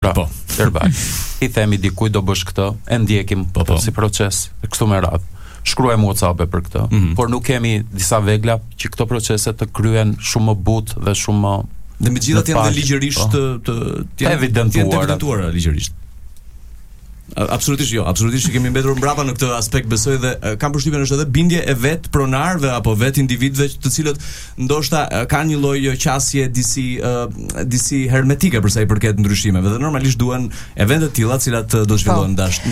Po. Verbal. I themi dikujt do bësh këtë, e ndjekim si proces, kështu me radhë. Shkruajmë WhatsApp për këtë, por nuk kemi disa vegla që këto procese të kryen shumë më butë dhe shumë më. Dhe megjithatë janë dhe ligjërisht të evidentuara ligjërisht. Absolutisht jo, absolutisht kemi mbetur mbrapa në këtë aspekt, besoj, dhe kam përshtypjen është edhe bindje e vet pronarëve apo vet individëve të cilët ndoshta kanë një lloj qasje disi hermetike për sa i përket ndryshimeve dhe normalisht duan evente të tilla të cilat do zhvillohen